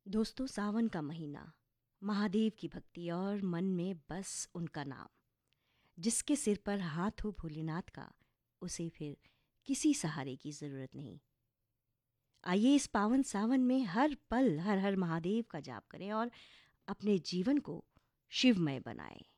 दोस्तों, सावन का महीना, महादेव की भक्ति और मन में बस उनका नाम। जिसके सिर पर हाथ हो भोलेनाथ का, उसे फिर किसी सहारे की ज़रूरत नहीं। आइए इस पावन सावन में हर पल हर हर महादेव का जाप करें और अपने जीवन को शिवमय बनाएं।